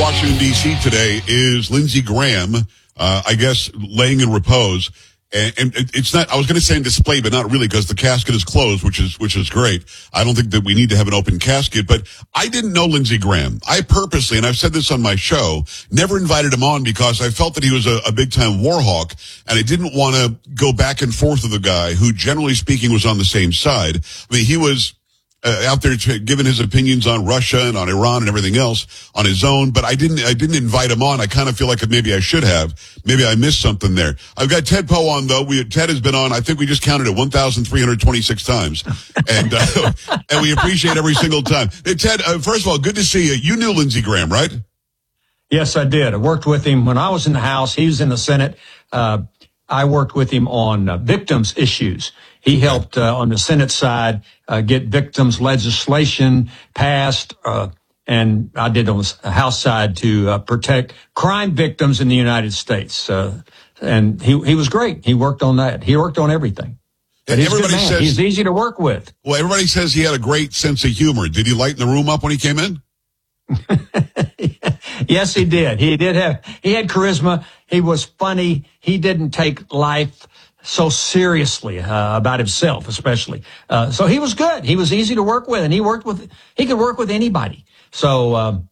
Washington, D.C. today is Lindsey Graham, I guess, laying in repose. And it's not, I was going to say in display, but not really, because the casket is closed, which is great. I don't think that we need to have an open casket, but I didn't know Lindsey Graham. I purposely, and I've said this on my show, never invited him on because I felt that he was a big time war hawk, and I didn't want to go back and forth with a guy who, generally speaking, was on the same side. I mean, he was out there giving his opinions on Russia and on Iran and everything else on his own, but I didn't invite him on. I kind of feel like maybe I should have. Maybe I missed something there. I've got Ted Poe on, though. Ted has been on, I think we just counted it, 1,326 times. And we appreciate every single time. Hey, Ted, first of all, good to see you. You knew Lindsey Graham, right? Yes, I did. I worked with him when I was in the House. He was in the Senate. I worked with him on victims issues. He helped on the Senate side get victims legislation passed, and I did on the House side to protect crime victims in the United States. And he was great. He worked on that. He worked on everything. But he's a good man. He's easy to work with. Well, everybody says he had a great sense of humor. Did he lighten the room up when he came in? Yes, he did. He had charisma. He was funny. He didn't take life so seriously about himself, especially. So he was good. He was easy to work with, and he could work with anybody. So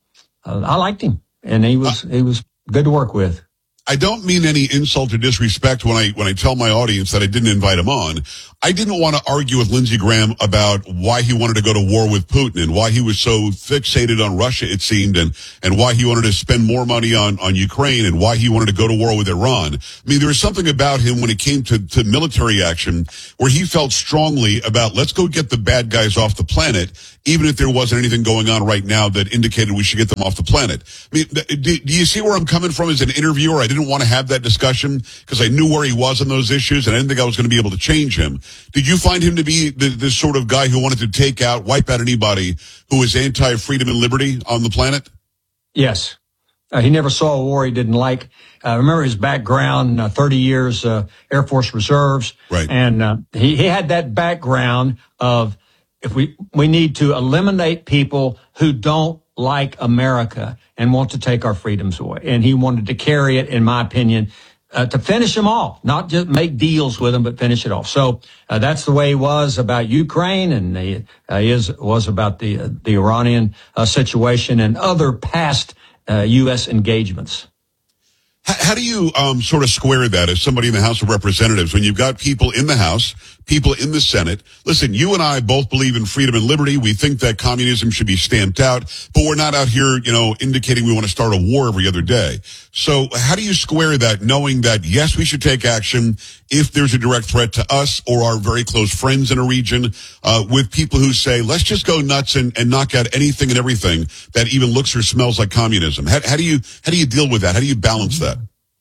I liked him, and he was good to work with. I don't mean any insult or disrespect when I tell my audience that I didn't invite him on. I didn't want to argue with Lindsey Graham about why he wanted to go to war with Putin and why he was so fixated on Russia, it seemed, and why he wanted to spend more money on Ukraine and why he wanted to go to war with Iran. I mean, there was something about him when it came to military action where he felt strongly about, let's go get the bad guys off the planet, even if there wasn't anything going on right now that indicated we should get them off the planet. I mean, do you see where I'm coming from as an interviewer? I didn't want to have that discussion because I knew where he was on those issues, and I didn't think I was going to be able to change him. Did you find him to be this sort of guy who wanted to wipe out anybody who was anti-freedom and liberty on the planet? Yes. He never saw a war he didn't like. Remember his background, 30 years Air Force Reserves. Right. And he had that background of, if we need to eliminate people who don't like America and want to take our freedoms away. And he wanted to carry it, in my opinion, to finish them off, not just make deals with them, but finish it off. So that's the way he was about Ukraine, and he was about the Iranian situation and other past U.S. engagements. How do you sort of square that as somebody in the House of Representatives when you've got people in the House, people in the Senate? Listen, you and I both believe in freedom and liberty. We think that communism should be stamped out, but we're not out here, indicating we want to start a war every other day. So how do you square that, knowing that, yes, we should take action if there's a direct threat to us or our very close friends in a region, with people who say, let's just go nuts and knock out anything and everything that even looks or smells like communism? How do you deal with that? How do you balance that?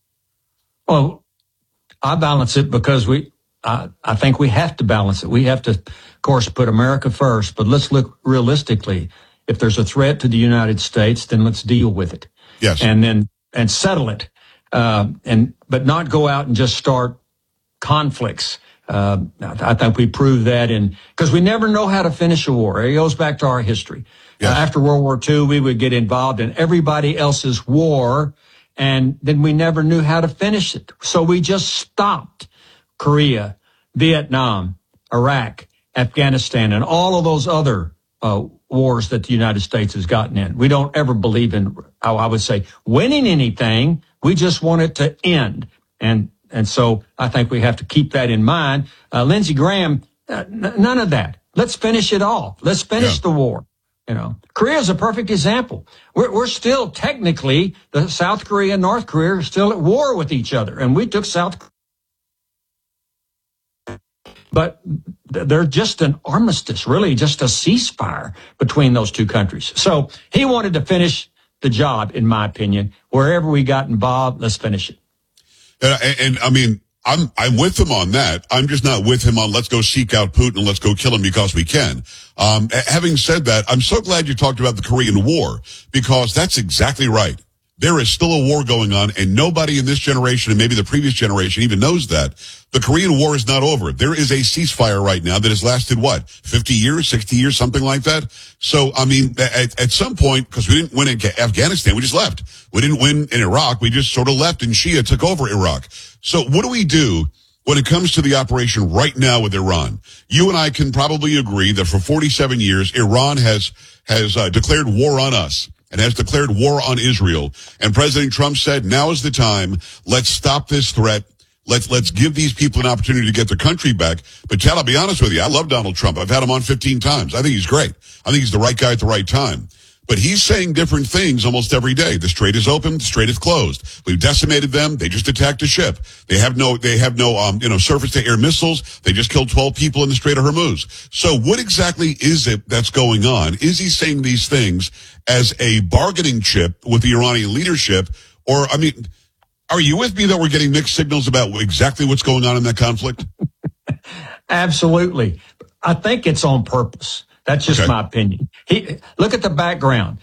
Well, I balance it because I think we have to balance it. We have to, of course, put America first, but let's look realistically. If there's a threat to the United States, then let's deal with it. Yes. And settle it. But not go out and just start conflicts. I think we proved that because we never know how to finish a war. It goes back to our history. Yes. After World War II, we would get involved in everybody else's war, and then we never knew how to finish it. So we just stopped. Korea, Vietnam, Iraq, Afghanistan, and all of those other wars that the United States has gotten in. We don't ever believe in, I would say, winning anything. We just want it to end. And so I think we have to keep that in mind. Lindsey Graham, none of that. Let's finish it off. Let's finish the war. Korea is a perfect example. We're still technically, the South Korea and North Korea are still at war with each other. And we took South Korea. But they're just an armistice, really just a ceasefire between those two countries. So he wanted to finish the job, in my opinion. Wherever we got involved, let's finish it. And I mean, I'm with him on that. I'm just not with him on let's go seek out Putin and let's go kill him because we can. Having said that, I'm so glad you talked about the Korean War because that's exactly right. there is still a war going on, and nobody in this generation and maybe the previous generation even knows that. The Korean War is not over. There is a ceasefire right now that has lasted, 50 years, 60 years, something like that? So, I mean, at some point, because we didn't win in Afghanistan, we just left. We didn't win in Iraq, we just sort of left, and Shia took over Iraq. So what do we do when it comes to the operation right now with Iran? You and I can probably agree that for 47 years, Iran has declared war on us and has declared war on Israel. And President Trump said, now is the time. Let's stop this threat. Let's give these people an opportunity to get their country back. But Chad, I'll be honest with you, I love Donald Trump. I've had him on 15 times. I think he's great. I think he's the right guy at the right time. But he's saying different things almost every day. The strait is open, the strait is closed. We've decimated them. They just attacked a ship. They have no surface to air missiles. They just killed 12 people in the Strait of Hormuz. So what exactly is it that's going on? Is he saying these things as a bargaining chip with the Iranian leadership? Or, I mean, are you with me that we're getting mixed signals about exactly what's going on in that conflict? Absolutely. I think it's on purpose. That's just my opinion. Look at the background.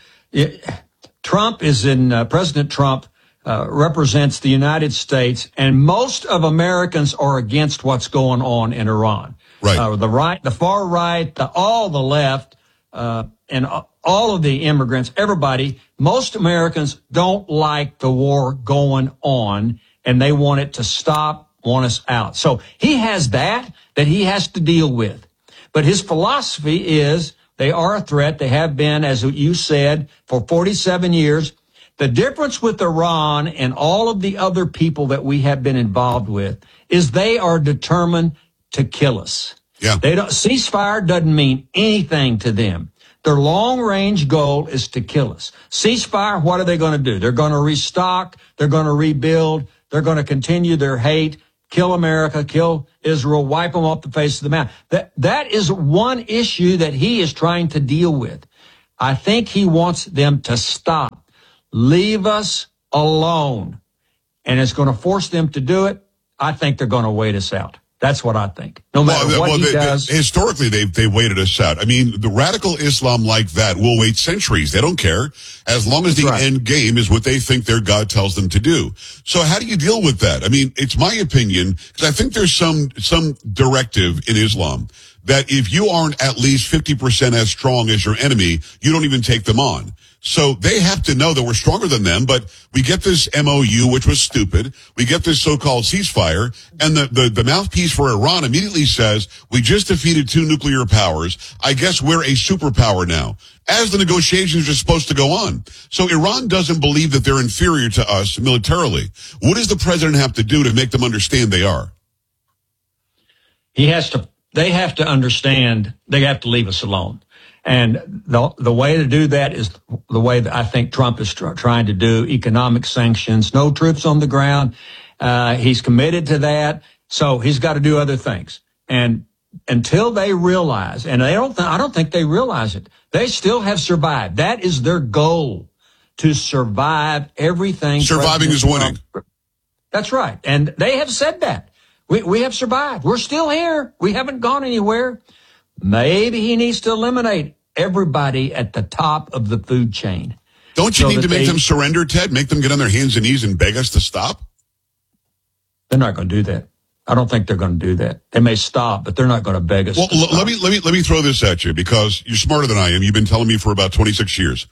President Trump represents the United States, and most of Americans are against what's going on in Iran. Right. The right, the far right, all the left, and all of the immigrants, everybody, most Americans don't like the war going on, and they want it to stop, want us out. So he has that he has to deal with. But his philosophy is they are a threat. They have been, as you said, for 47 years. The difference with Iran and all of the other people that we have been involved with is they are determined to kill us. Yeah. Ceasefire doesn't mean anything to them. Their long-range goal is to kill us. Ceasefire, what are they going to do? They're going to restock. They're going to rebuild. They're going to continue their hate, kill America, kill Israel, wipe them off the face of the map. That is one issue that he is trying to deal with. I think he wants them to stop. Leave us alone. And it's going to force them to do it. I think they're going to wait us out. That's what I think. No matter what he does. Historically, they waited us out. I mean, the radical Islam like that will wait centuries. They don't care as long as the end game is what they think their God tells them to do. So how do you deal with that? I mean, it's my opinion, because I think there's some directive in Islam that if you aren't at least 50% as strong as your enemy, you don't even take them on. So they have to know that we're stronger than them, but we get this MOU, which was stupid. We get this so-called ceasefire, and the mouthpiece for Iran immediately says, we just defeated 2 nuclear powers. I guess we're a superpower now, as the negotiations are supposed to go on. So Iran doesn't believe that they're inferior to us militarily. What does the president have to do to make them understand they are? They have to understand they have to leave us alone. And the way to do that is the way that I think Trump is trying to do: economic sanctions, no troops on the ground. He's committed to that. So he's got to do other things. And until they realize, and I don't think they realize it, they still have survived. That is their goal, to survive everything. Surviving is winning. That's right. And they have said that. We have survived. We're still here. We haven't gone anywhere. Maybe he needs to eliminate everybody at the top of the food chain. Don't you need to make them surrender, Ted? Make them get on their hands and knees and beg us to stop? They're not going to do that. I don't think they're going to do that. They may stop, but they're not going to beg us to stop. Let me throw this at you, because you're smarter than I am. You've been telling me for about 26 years.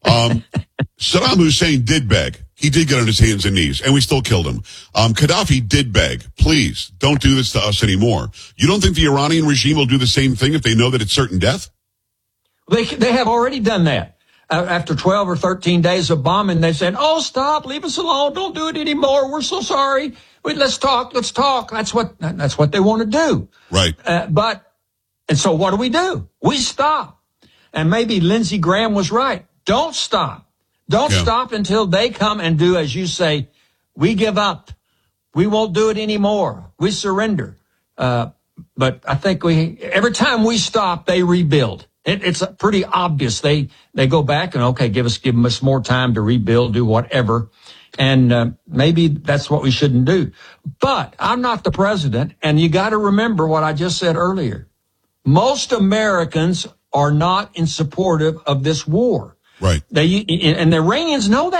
Saddam Hussein did beg. He did get on his hands and knees, and we still killed him. Gaddafi did beg, please, don't do this to us anymore. You don't think the Iranian regime will do the same thing if they know that it's certain death? They have already done that. After 12 or 13 days of bombing, they said, oh, stop, leave us alone, don't do it anymore, we're so sorry. Let's talk. That's what they want to do. Right. And so what do? We stop. And maybe Lindsey Graham was right. Don't stop. Don't stop until they come and do, as you say, we give up. We won't do it anymore. We surrender. But I think every time we stop, they rebuild. It's pretty obvious. They go back and, okay, give them us more time to rebuild, do whatever. And maybe that's what we shouldn't do. But I'm not the president, and you got to remember what I just said earlier. Most Americans are not in supportive of this war. Right. And the Iranians know that.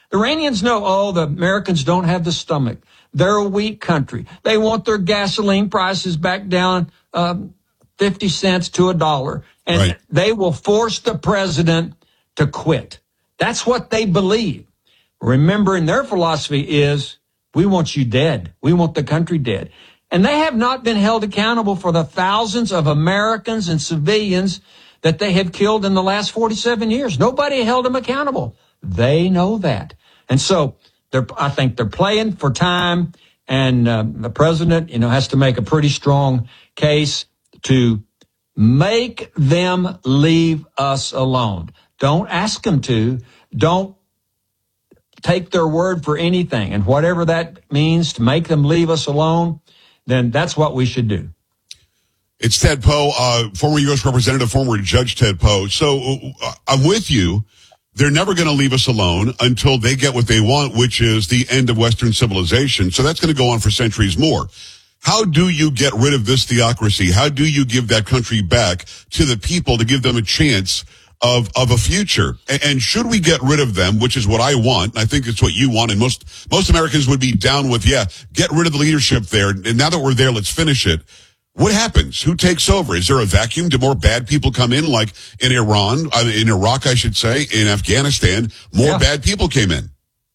The Iranians know, oh, the Americans don't have the stomach. They're a weak country. They want their gasoline prices back down 50 cents to $1. And right. They will force the president to quit. That's what they believe. Remembering their philosophy is, we want you dead. We want the country dead. And they have not been held accountable for the thousands of Americans and civilians that they have killed in the last 47 years. Nobody held them accountable. They know that. And so I think they're playing for time. And the president, has to make a pretty strong case to make them leave us alone. Don't ask them to. Don't take their word for anything. And whatever that means to make them leave us alone, then that's what we should do. It's Ted Poe, former U.S. Representative, former Judge Ted Poe. So I'm with you. They're never going to leave us alone until they get what they want, which is the end of Western civilization. So that's going to go on for centuries more. How do you get rid of this theocracy? How do you give that country back to the people to give them a chance of a future? And should we get rid of them, which is what I want, and I think it's what you want, and most Americans would be down with, get rid of the leadership there. And now that we're there, let's finish it. What happens? Who takes over? Is there a vacuum? Do more bad people come in, like in in Iraq, I should say, in Afghanistan? More bad people came in.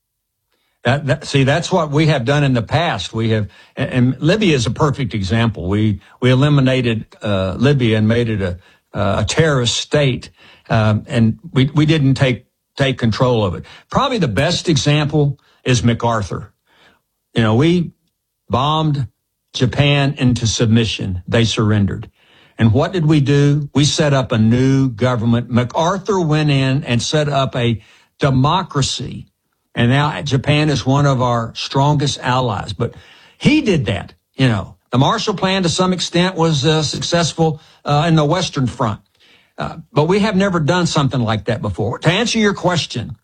See, that's what we have done in the past. We have, and Libya is a perfect example. We eliminated Libya and made it a terrorist state, and we didn't take control of it. Probably the best example is MacArthur. We bombed Japan into submission. They surrendered. And what did we do? We set up a new government. MacArthur went in and set up a democracy. And now Japan is one of our strongest allies. But he did that. The Marshall Plan to some extent was successful in the Western Front. But we have never done something like that before. To answer your question,